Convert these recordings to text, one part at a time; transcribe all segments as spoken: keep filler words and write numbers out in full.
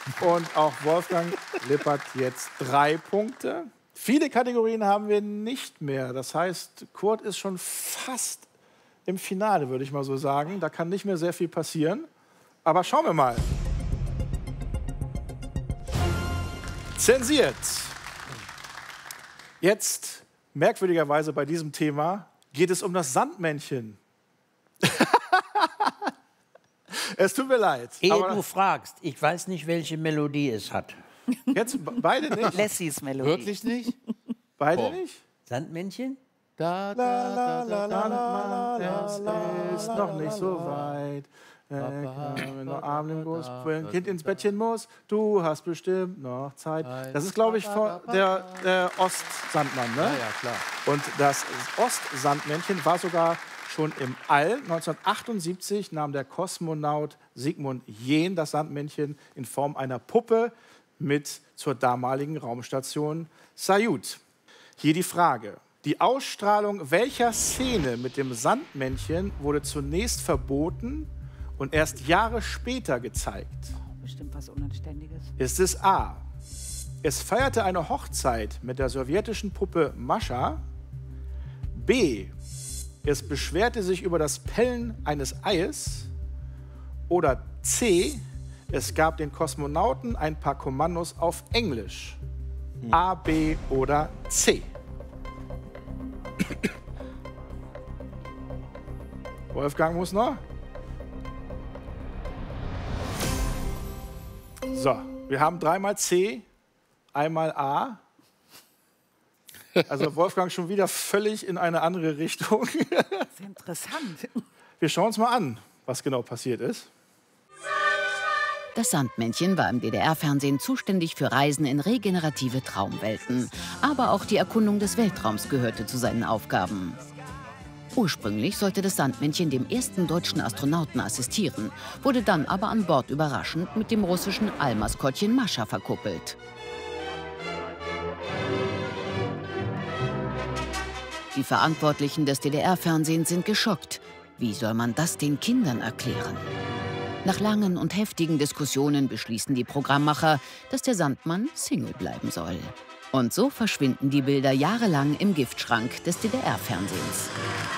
Und auch Wolfgang Lippert jetzt drei Punkte. Viele Kategorien haben wir nicht mehr. Das heißt, Kurt ist schon fast im Finale, würde ich mal so sagen. Da kann nicht mehr sehr viel passieren. Aber schauen wir mal. Zensiert. Jetzt, merkwürdigerweise bei diesem Thema, geht es um das Sandmännchen. Es tut mir leid. Ehe aber du fragst, ich weiß nicht, welche Melodie es hat. Jetzt beide nicht? Lessies Melodie. Wirklich nicht? Beide Oh. nicht? Sandmännchen? Da, La, la, la, la, la, es la, ist noch nicht so weit. Wenn noch Arm im Guss, ein Kind ins Bettchen muss, du hast bestimmt noch Zeit. Das ist, glaube ich, von der, der Ostsandmann, ne? Ja, ja, klar. Und das Ostsandmännchen war sogar schon im All. neunzehnhundertachtundsiebzig nahm der Kosmonaut Sigmund Jähn das Sandmännchen in Form einer Puppe mit zur damaligen Raumstation Salyut. Hier die Frage. Die Ausstrahlung welcher Szene mit dem Sandmännchen wurde zunächst verboten und erst Jahre später gezeigt? Bestimmt was Unanständiges. Ist es A. Es feierte eine Hochzeit mit der sowjetischen Puppe Mascha. B. Es beschwerte sich über das Pellen eines Eies. Oder C. Es gab den Kosmonauten ein paar Kommandos auf Englisch. A, B oder C. Wolfgang muss noch. So, wir haben dreimal C, einmal A. Also Wolfgang schon wieder völlig in eine andere Richtung. Das ist interessant. Wir schauen uns mal an, was genau passiert ist. Das Sandmännchen war im D D R-Fernsehen zuständig für Reisen in regenerative Traumwelten. Aber auch die Erkundung des Weltraums gehörte zu seinen Aufgaben. Ursprünglich sollte das Sandmännchen dem ersten deutschen Astronauten assistieren, wurde dann aber an Bord überraschend mit dem russischen Allmaskottchen Mascha verkuppelt. Die Verantwortlichen des D D R-Fernsehens sind geschockt. Wie soll man das den Kindern erklären? Nach langen und heftigen Diskussionen beschließen die Programmmacher, dass der Sandmann Single bleiben soll. Und so verschwinden die Bilder jahrelang im Giftschrank des D D R-Fernsehens.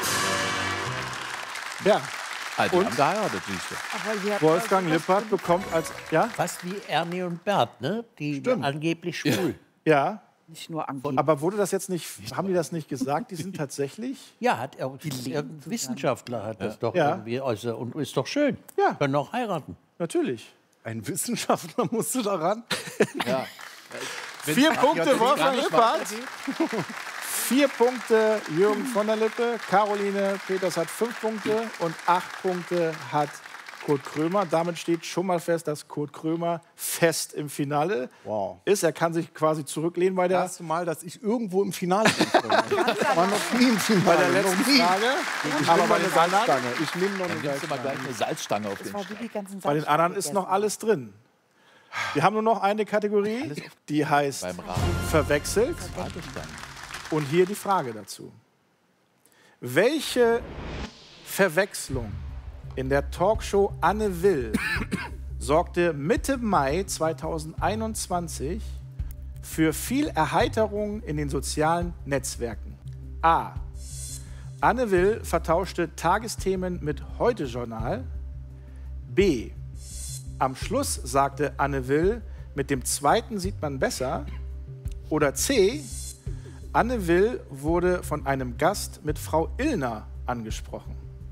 Ja, Also, die Und? haben geheiratet, siehst du. Aber sie hat Wolfgang also was Lippert bekommt als... Ja? Fast wie Ernie und Bert, ne? Die Stimmt. angeblich schwul. Ja. Nicht nur angeblich. Aber wurde das jetzt nicht... Haben die das nicht gesagt? Die sind tatsächlich... Ja, hat er, irgendein Wissenschaftler hat das doch Ja. irgendwie äußert. Und ist doch schön. Ja. Können auch heiraten. Natürlich. Ein Wissenschaftler musste daran. Ja. Vier Punkte gar Wolfgang nicht Lippert. Vier Punkte Jürgen von der Lippe. Caroline Peters hat fünf Punkte und acht Punkte hat Kurt Krömer. Damit steht schon mal fest, dass Kurt Krömer fest im Finale Wow. ist. Er kann sich quasi zurücklehnen bei der, Das erste Mal, dass ich irgendwo im Finale bin. Ich war noch nie im Finale. bei der letzten noch nie. Frage. Ich Aber nehme bei noch den eine anderen, Salzstange. Ich nehme noch Dann eine gibst du mal Salzstange. gleich eine Salzstange auf den Das war wie Stein. die ganzen bei den anderen ist noch alles drin. Wir haben nur noch eine Kategorie, die heißt Beim Raten. verwechselt. Wartestange. Und hier die Frage dazu. Welche Verwechslung in der Talkshow Anne Will sorgte Mitte Mai zweitausendeinundzwanzig für viel Erheiterung in den sozialen Netzwerken? A. Anne Will vertauschte Tagesthemen mit Heute-Journal. B. Am Schluss sagte Anne Will, mit dem zweiten sieht man besser. Oder C. Anne Will wurde von einem Gast mit Frau Illner angesprochen.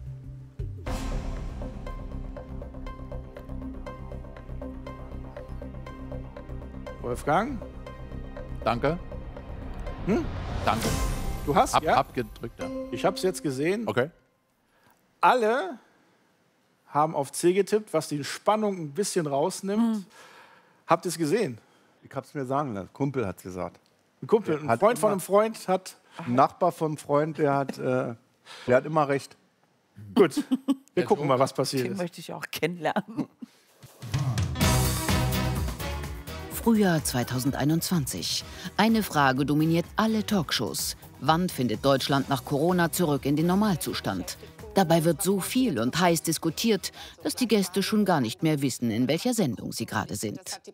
Wolfgang, Danke. Danke. du hast, Ab, ja? Abgedrückt, ja. Ich habe es jetzt gesehen. Okay. Alle haben auf C getippt, was die Spannung ein bisschen rausnimmt. Habt ihr es gesehen? Ich hab's mir sagen lassen. Kumpel hat's gesagt. Ein Kumpel, ein Hat Freund von immer- einem Freund hat... Ein Nachbar vom Freund, der hat, äh, der hat immer recht. Gut, wir gucken mal, was passiert Den ist. möchte ich auch kennenlernen. Frühjahr zweitausendeinundzwanzig. Eine Frage dominiert alle Talkshows. Wann findet Deutschland nach Corona zurück in den Normalzustand? Dabei wird so viel und heiß diskutiert, dass die Gäste schon gar nicht mehr wissen, in welcher Sendung sie gerade sind.